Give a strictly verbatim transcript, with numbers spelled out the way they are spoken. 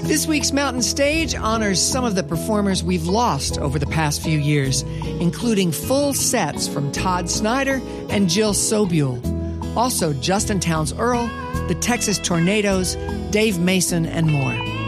This week's Mountain Stage honors some of the performers we've lost over the past few years, including full sets from Todd Snyder and Jill Sobule. Also, Justin Townes Earle, the Texas Tornadoes, Dave Mason, and more.